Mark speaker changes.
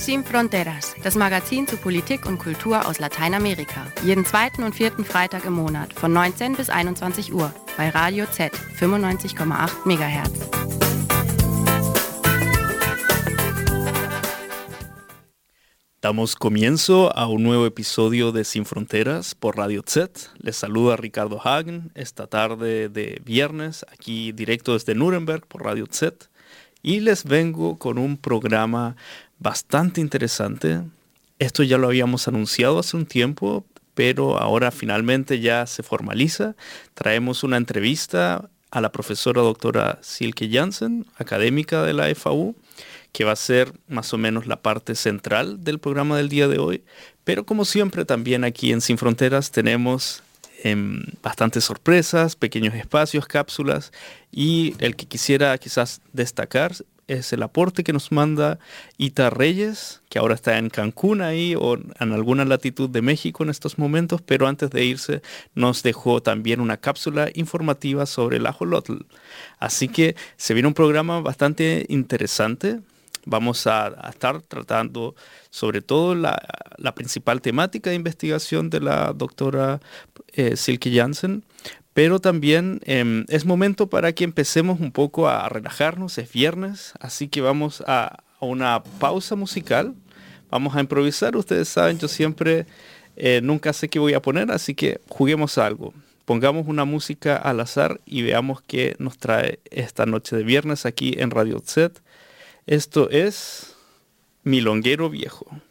Speaker 1: Sin Fronteras, das Magazin zu Politik und Kultur aus Lateinamerika. Jeden zweiten und vierten Freitag im Monat von 19 bis 21 Uhr bei Radio Z 95,8 MHz.
Speaker 2: Damos comienzo a un nuevo episodio de Sin Fronteras por Radio Z. Les saluda Ricardo Hagen esta tarde de viernes, aquí directo desde Nuremberg por Radio Z. Y les vengo con un programa bastante interesante. Esto ya lo habíamos anunciado hace un tiempo, pero ahora finalmente ya se formaliza. Traemos una entrevista a la profesora doctora Silke Jansen, académica de la FAU, que va a ser más o menos la parte central del programa del día de hoy. Pero como siempre también aquí en Sin Fronteras tenemos bastantes sorpresas, pequeños espacios, cápsulas, y el que quisiera quizás destacar es el aporte que nos manda Ita Reyes, que ahora está en Cancún ahí o en alguna latitud de México en estos momentos, pero antes de irse nos dejó también una cápsula informativa sobre el ajolotl. Así que se viene un programa bastante interesante. Vamos a estar tratando sobre todo la principal temática de investigación de la doctora Silke Jansen, pero también es momento para que empecemos un poco a relajarnos. Es viernes, así que vamos a una pausa musical. Vamos a improvisar. Ustedes saben, yo siempre nunca sé qué voy a poner, así que juguemos algo. Pongamos una música al azar y veamos qué nos trae esta noche de viernes aquí en Radio Z. Esto es Milonguero Viejo.